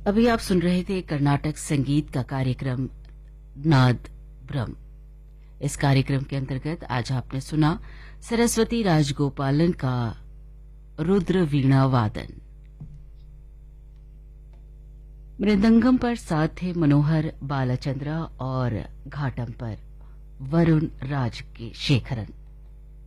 अभी आप सुन रहे थे कर्नाटक संगीत का कार्यक्रम नाद ब्रह्म। इस कार्यक्रम के अंतर्गत आज आपने सुना सरस्वती राजगोपालन का रुद्र वीणा वादन। मृदंगम पर साथ थे मनोहर बालाचंद्रा और घाटम पर वरुण राज के शेखरन।